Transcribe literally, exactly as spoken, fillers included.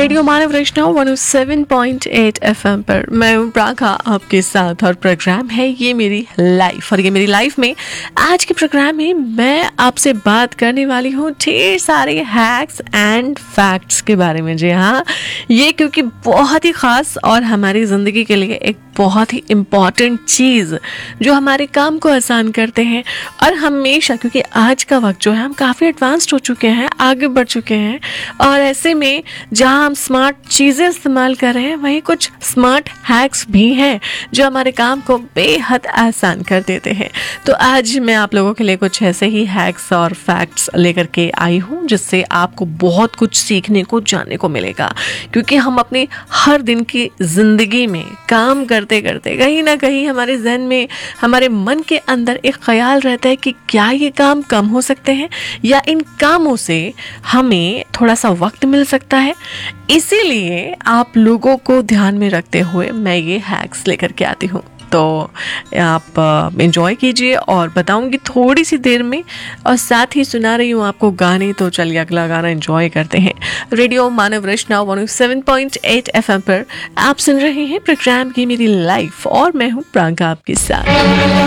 Radio मानव वैष्णव one O seven point eight FM पर मैं हूं प्राका आपके साथ और प्रोग्राम है ये मेरी लाइफ। और ये मेरी लाइफ में आज के प्रोग्राम में मैं आपसे बात करने वाली हूँ ढेर सारे हैक्स एंड फैक्ट्स के बारे में। जी हाँ, ये क्योंकि बहुत ही ख़ास और हमारी ज़िंदगी के लिए एक बहुत ही इम्पॉर्टेंट चीज़ जो हमारे काम को आसान करते हैं। और हमेशा क्योंकि आज का वक्त जो है हम काफ़ी एडवांस्ड हो चुके हैं, आगे बढ़ चुके हैं, और ऐसे में जहाँ हम स्मार्ट चीज़ें इस्तेमाल कर रहे हैं वहीं कुछ स्मार्ट हैक्स भी हैं जो हमारे काम को बेहद आसान कर देते हैं। तो आज मैं आप लोगों के लिए कुछ ऐसे ही हैक्स और फैक्ट्स लेकर के आई हूँ जिससे आपको बहुत कुछ सीखने को, जानने को मिलेगा। क्योंकि हम अपने हर दिन की ज़िंदगी में काम करते करते कहीं ना कहीं हमारे जहन में, हमारे मन के अंदर एक ख्याल रहता है कि क्या ये काम कम हो सकते हैं या इन कामों से हमें थोड़ा सा वक्त मिल सकता है। इसीलिए आप लोगों को ध्यान में रखते हुए मैं ये हैक्स लेकर के आती हूँ। तो आप एंजॉय कीजिए और बताऊंगी थोड़ी सी देर में, और साथ ही सुना रही हूँ आपको गाने। तो चलिए अगला गाना एंजॉय करते हैं। रेडियो मानव वैष्णव one O seven point eight FM पर आप सुन रहे हैं प्रोग्राम की मेरी लाइफ और मैं हूँ प्राका आपके साथ।